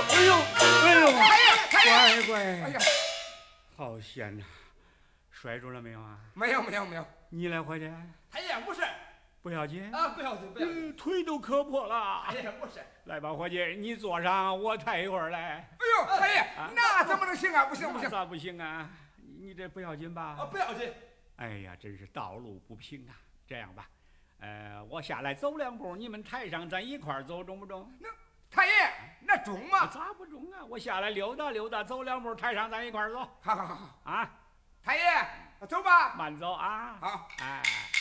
哎呦，哎呦， 太乖乖， 哎呀， 好险呐！摔住了没有啊？ 没有没有没有， 你来伙计， 太爷不是不要紧啊，不要紧不要紧， 腿都磕破了。 哎呀不是， 来吧，伙计，你坐上，我抬一会儿来。 哎呦，太爷，那怎么能行啊？不行不行， 咋不行啊？你这不要紧吧？ 啊不要紧。 哎呀，真是道路不平啊！这样吧，我下来走2步，你们台上咱一块儿走，中不中？ 那太爷那中吗？ 咋不中啊？我下来溜达溜达，走2步，台上咱一块儿走。 好好好好啊， 太爷走吧。 慢走啊。 好， 哎。